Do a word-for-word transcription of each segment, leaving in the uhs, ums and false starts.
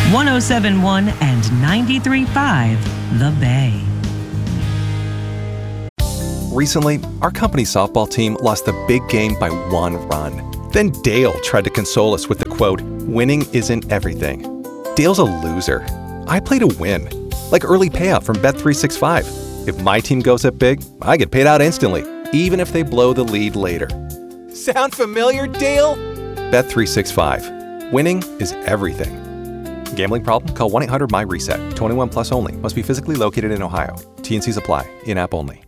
one oh seven point one and ninety-three point five The Bay. Recently, our company softball team lost the big game by one run. Then Dale tried to console us with the quote, "Winning isn't everything." Dale's a loser. I play to win. Like early payout from Bet three sixty-five. If my team goes up big, I get paid out instantly, even if they blow the lead later. Sound familiar, Dale? Bet three sixty-five. Winning is everything. Gambling problem? Call one eight hundred my reset. twenty-one plus only. Must be physically located in Ohio. T and Cs apply. In-app only.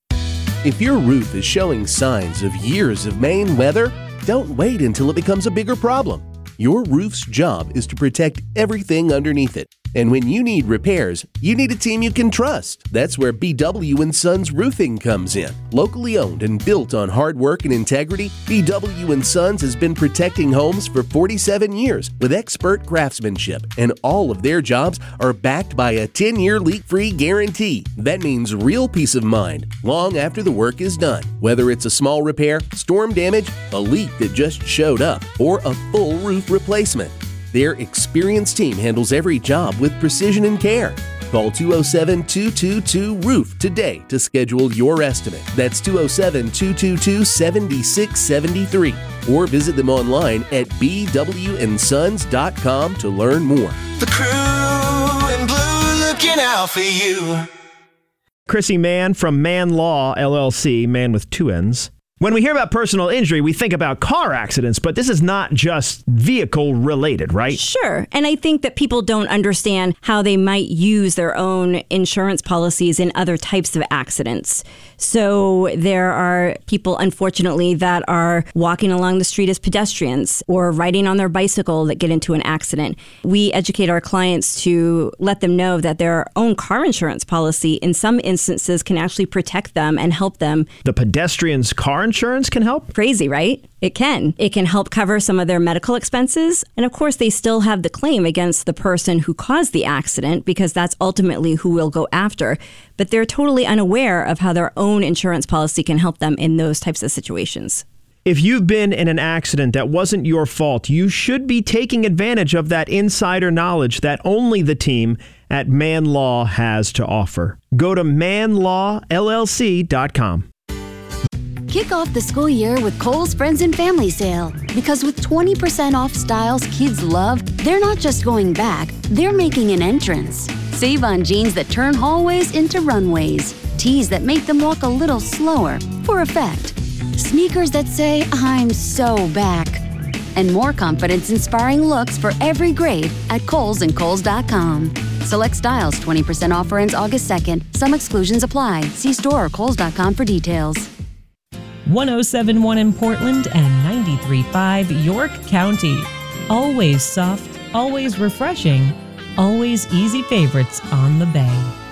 If your roof is showing signs of years of Maine weather, don't wait until it becomes a bigger problem. Your roof's job is to protect everything underneath it. And when you need repairs, you need a team you can trust. That's where B W and Sons Roofing comes in. Locally owned and built on hard work and integrity, B W and Sons has been protecting homes for forty-seven years with expert craftsmanship, and all of their jobs are backed by a ten-year leak-free guarantee. That means real peace of mind long after the work is done. Whether it's a small repair, storm damage, a leak that just showed up, or a full roof replacement, their experienced team handles every job with precision and care. Call two oh seven, two two two, roof today to schedule your estimate. That's two oh seven, two two two, seven six seven three. Or visit them online at b w and sons dot com to learn more. The crew in blue looking out for you. Chrissy Mann from Mann Law, L L C, Mann with two N's. When we hear about personal injury, we think about car accidents, but this is not just vehicle related, right? Sure. And I think that people don't understand how they might use their own insurance policies in other types of accidents. So there are people, unfortunately, that are walking along the street as pedestrians or riding on their bicycle that get into an accident. We educate our clients to let them know that their own car insurance policy, in some instances, can actually protect them and help them. The pedestrian's car insurance can help? Crazy, right? It can. It can help cover some of their medical expenses. And of course, they still have the claim against the person who caused the accident, because that's ultimately who we'll go after. But they're totally unaware of how their own insurance policy can help them in those types of situations. If you've been in an accident that wasn't your fault, you should be taking advantage of that insider knowledge that only the team at Mann Law has to offer. Go to mann law l l c dot com. Kick off the school year with Kohl's Friends and Family Sale. Because with twenty percent off styles kids love, they're not just going back, they're making an entrance. Save on jeans that turn hallways into runways, tees that make them walk a little slower for effect, sneakers that say, "I'm so back," and more confidence-inspiring looks for every grade at Kohl's and Kohl's dot com. Select styles twenty percent offer ends August second. Some exclusions apply. See store or Kohl's dot com for details. one oh seven point one in Portland and ninety-three point five York County. Always soft, always refreshing, always easy favorites on the Bay.